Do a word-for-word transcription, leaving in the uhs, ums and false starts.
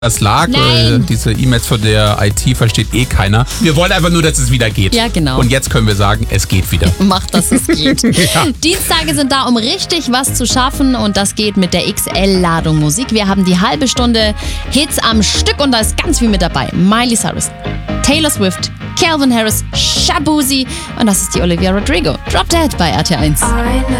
das lag. Äh, diese E-Mails von der I T versteht eh keiner. Wir wollen einfach nur, dass es wieder geht. Ja, genau. Und jetzt können wir sagen, es geht wieder. Macht, dass es geht. Ja. Dienstage sind da, um richtig was zu schaffen, und das geht mit der X L-Ladung Musik. Wir haben die halbe Stunde Hits am Stück und da ist ganz viel mit dabei. Miley Cyrus, Taylor Swift, Calvin Harris, Shabuzi und das ist die Olivia Rodrigo. Drop Dead bei R T eins.